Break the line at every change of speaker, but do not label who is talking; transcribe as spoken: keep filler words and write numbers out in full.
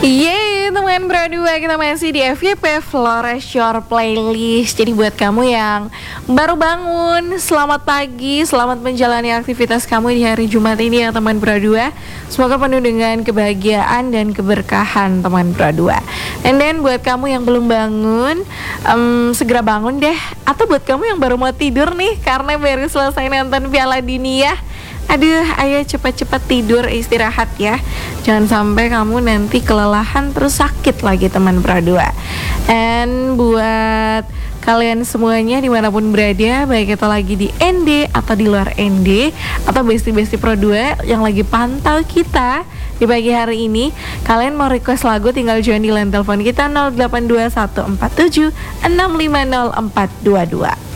Yeay teman berdua, kita masih di F Y P Flores Your Playlist. Jadi buat kamu yang baru bangun, selamat pagi, selamat menjalani aktivitas kamu di hari Jumat ini ya teman berdua. Semoga penuh dengan kebahagiaan dan keberkahan teman berdua. And then buat kamu yang belum bangun, um, segera bangun deh. Atau buat kamu yang baru mau tidur nih karena baru selesai nonton Piala Dunia, aduh, ayo cepat-cepat tidur, istirahat ya. Jangan sampai kamu nanti kelelahan terus sakit lagi teman berdua. And buat kalian semuanya dimanapun berada, baik itu lagi di N D atau di luar N D, atau besti-besti Pro dua yang lagi pantau kita di pagi hari ini, kalian mau request lagu tinggal join di line telepon kita nol delapan dua satu empat tujuh enam lima nol empat dua dua.